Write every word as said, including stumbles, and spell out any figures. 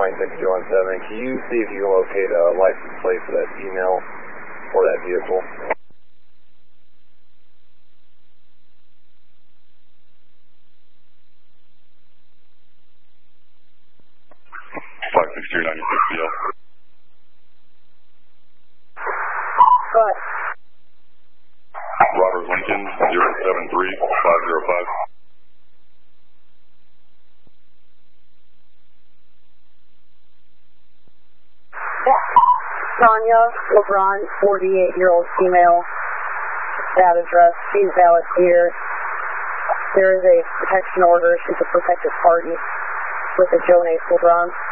nine six two one seven. Can you see if you can locate a license plate for that female or that vehicle? five six two nine six B L. What? Robert Lincoln, zero seven three five zero five. Tanya LeBron, forty-eight-year-old female, that address, she's valid here. There is a protection order, she's a protected party with the Jonas LeBron.